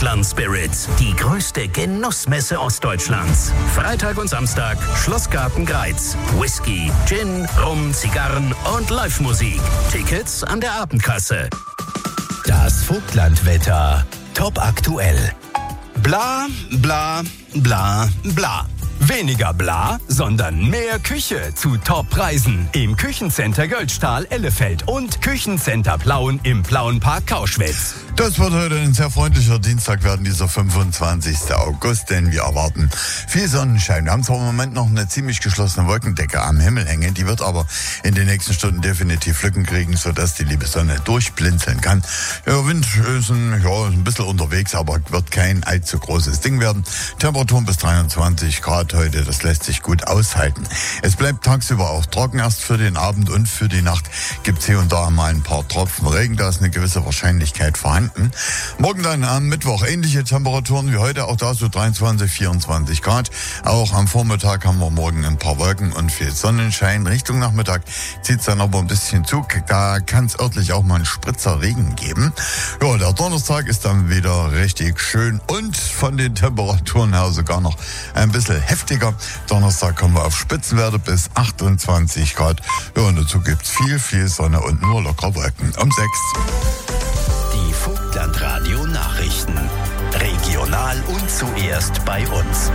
Vogtland Spirits, die größte Genussmesse Ostdeutschlands. Freitag und Samstag, Schlossgarten Greiz. Whisky, Gin, Rum, Zigarren und Live-Musik. Tickets an der Abendkasse. Das Vogtlandwetter. Top aktuell. Bla, bla, bla, bla. Weniger bla, sondern mehr Küche zu Top-Preisen im Küchencenter Göldstahl, Ellefeld und Küchencenter Plauen im Plauenpark Kauschwitz. Das wird heute ein sehr freundlicher Dienstag werden, dieser 25. August, denn wir erwarten viel Sonnenschein. Wir haben zwar im Moment noch eine ziemlich geschlossene Wolkendecke am Himmel hängen, die wird aber in den nächsten Stunden definitiv Lücken kriegen, sodass die liebe Sonne durchblinzeln kann. Der Wind ist ein bisschen unterwegs, aber wird kein allzu großes Ding werden. Temperaturen bis 23 Grad heute, das lässt sich gut aushalten. Es bleibt tagsüber auch trocken, erst für den Abend und für die Nacht gibt's hier und da mal ein paar Tropfen Regen, da ist eine gewisse Wahrscheinlichkeit vorhanden. Morgen dann am Mittwoch ähnliche Temperaturen wie heute, auch da so 23, 24 Grad. Auch am Vormittag haben wir morgen ein paar Wolken und viel Sonnenschein. Richtung Nachmittag zieht's dann aber ein bisschen zu. Da kann es örtlich auch mal einen Spritzer Regen geben. Ja, der Donnerstag ist dann wieder richtig schön und von den Temperaturen her sogar noch ein bisschen heftiger. Donnerstag kommen wir auf Spitzenwerte bis 28 Grad. Ja, und dazu gibt's viel Sonne und nur locker Wolken. Um 6. Die Vogtlandradio Nachrichten. Regional und zuerst bei uns.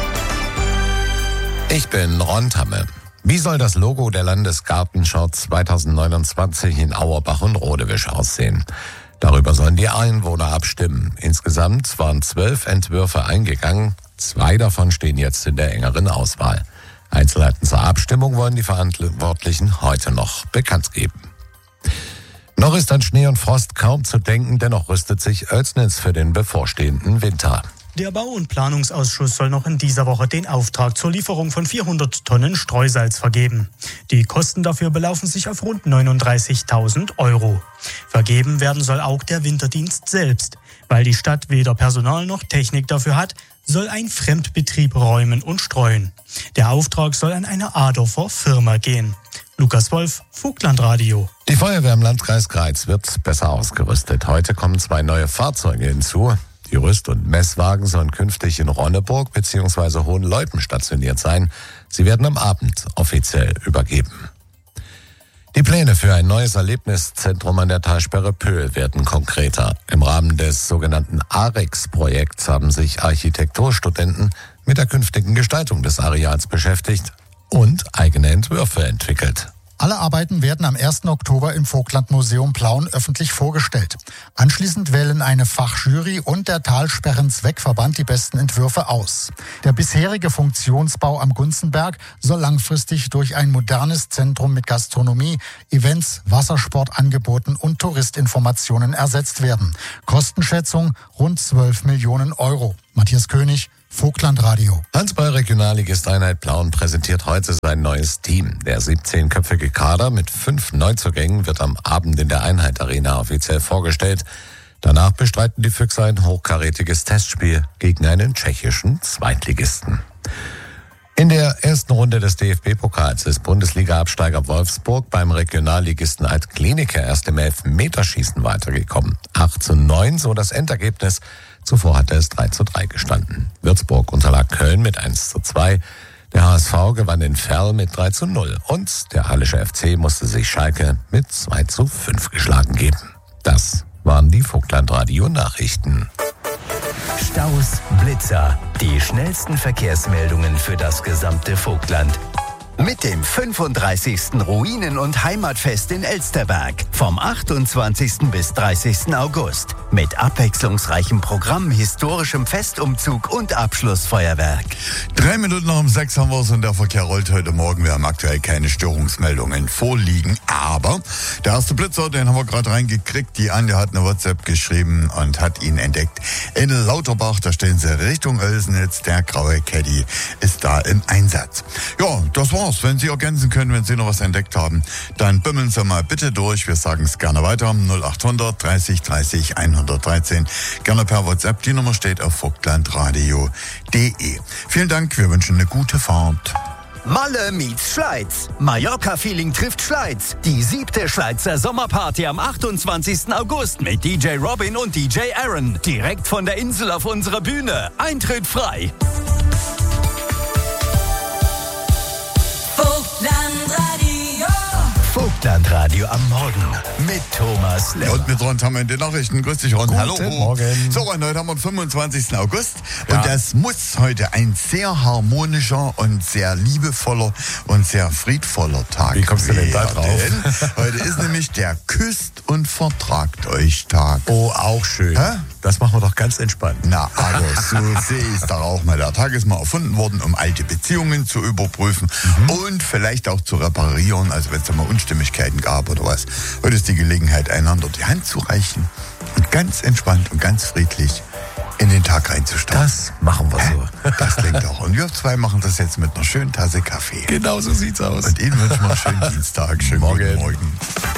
Ich bin Ron Tamme. Wie soll das Logo der Landesgartenschau 2029 in Auerbach und Rodewisch aussehen? Darüber sollen die Einwohner abstimmen. Insgesamt waren 12 Entwürfe eingegangen. 2 davon stehen jetzt in der engeren Auswahl. Einzelheiten zur Abstimmung wollen die Verantwortlichen heute noch bekannt geben. Noch ist an Schnee und Frost kaum zu denken, dennoch rüstet sich Oelsnitz für den bevorstehenden Winter. Der Bau- und Planungsausschuss soll noch in dieser Woche den Auftrag zur Lieferung von 400 Tonnen Streusalz vergeben. Die Kosten dafür belaufen sich auf rund 39.000 €. Vergeben werden soll auch der Winterdienst selbst. Weil die Stadt weder Personal noch Technik dafür hat, soll ein Fremdbetrieb räumen und streuen. Der Auftrag soll an eine Adorfer Firma gehen. Lukas Wolf, Vogtlandradio. Die Feuerwehr im Landkreis Greiz wird besser ausgerüstet. Heute kommen 2 neue Fahrzeuge hinzu. Die Rüst- und Messwagen sollen künftig in Ronneburg bzw. Hohenleupen stationiert sein. Sie werden am Abend offiziell übergeben. Die Pläne für ein neues Erlebniszentrum an der Talsperre Pöhl werden konkreter. Im Rahmen des sogenannten AREX-Projekts haben sich Architekturstudenten mit der künftigen Gestaltung des Areals beschäftigt und eigene Entwürfe entwickelt. Alle Arbeiten werden am 1. Oktober im Vogtlandmuseum Plauen öffentlich vorgestellt. Anschließend wählen eine Fachjury und der Talsperren-Zweckverband die besten Entwürfe aus. Der bisherige Funktionsbau am Gunzenberg soll langfristig durch ein modernes Zentrum mit Gastronomie, Events, Wassersportangeboten und Touristinformationen ersetzt werden. Kostenschätzung rund 12 Millionen €. Matthias König, Vogtlandradio. Handball Regionalligist Einheit Plauen präsentiert heute sein neues Team. Der 17-köpfige Kader mit 5 Neuzugängen wird am Abend in der Einheit Arena offiziell vorgestellt. Danach bestreiten die Füchse ein hochkarätiges Testspiel gegen einen tschechischen Zweitligisten. In der ersten Runde des DFB-Pokals ist Bundesliga-Absteiger Wolfsburg beim Regionalligisten Alt-Kliniker erst im Elfmeterschießen weitergekommen. 8:9, so das Endergebnis. Zuvor hatte es 3:3 gestanden. Würzburg unterlag Köln mit 1:2. Der HSV gewann in Verl mit 3:0. Und der Hallische FC musste sich Schalke mit 2:5 geschlagen geben. Das waren die Vogtlandradio-Nachrichten. Staus, Blitzer, die schnellsten Verkehrsmeldungen für das gesamte Vogtland. Mit dem 35. Ruinen- und Heimatfest in Elsterberg vom 28. bis 30. August. Mit abwechslungsreichem Programm, historischem Festumzug und Abschlussfeuerwerk. 3 Minuten nach um 6 haben wir es und der Verkehr rollt heute Morgen. Wir haben aktuell keine Störungsmeldungen vorliegen. Aber der erste Blitzer, den haben wir gerade reingekriegt. Die Anja hat eine WhatsApp geschrieben und hat ihn entdeckt. In Lauterbach, da stehen sie Richtung Oelsnitz. Der graue Caddy ist da im Einsatz. Ja, das war's. Wenn Sie ergänzen können, wenn Sie noch was entdeckt haben, dann bimmeln Sie mal bitte durch. Wir sagen es gerne weiter. 0800 30 30 113. Gerne per WhatsApp. Die Nummer steht auf vogtlandradio.de. Vielen Dank. Wir wünschen eine gute Fahrt. Malle meets Schleiz. Mallorca-Feeling trifft Schleiz. Die 7. Schleizer Sommerparty am 28. August mit DJ Robin und DJ Aaron. Direkt von der Insel auf unserer Bühne. Eintritt frei. Vogtlandradio am Morgen mit Thomas Lemmer. Und mit Ron haben wir in den Nachrichten. Grüß dich, Ron. Hallo. Morgen. So, und heute haben wir den 25. August. Ja. Und das muss heute ein sehr harmonischer und sehr liebevoller und sehr friedvoller Tag werden. Wie kommst du denn da drauf? Heute ist nämlich der Küsst und Vertragt euch Tag. Oh, auch schön. Hä? Das machen wir doch ganz entspannt. Na, aber so sehe ich es doch auch mal. Der Tag ist mal erfunden worden, um alte Beziehungen zu überprüfen und vielleicht auch zu reparieren, also wenn es da mal Unstimmigkeiten gab oder was. Heute ist die Gelegenheit, einander die Hand zu reichen und ganz entspannt und ganz friedlich in den Tag reinzustarten. Das machen wir so. Das klingt auch. Und wir zwei machen das jetzt mit einer schönen Tasse Kaffee. Genau so sieht's aus. Und Ihnen wünschen wir einen schönen Dienstag. Schönen guten Morgen.